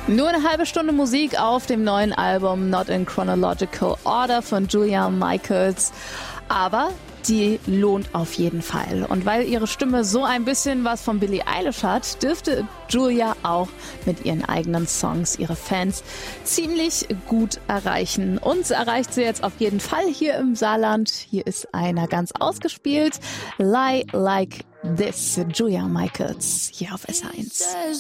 Nur eine halbe Stunde Musik auf dem neuen Album Not in Chronological Order von Julia Michaels. Aber die lohnt auf jeden Fall. Und weil ihre Stimme so ein bisschen was von Billie Eilish hat, dürfte Julia auch mit ihren eigenen Songs ihre Fans ziemlich gut erreichen. Uns erreicht sie jetzt auf jeden Fall hier im Saarland. Hier ist einer ganz ausgespielt. Lie Like This, Julia Michaels, hier auf SH1.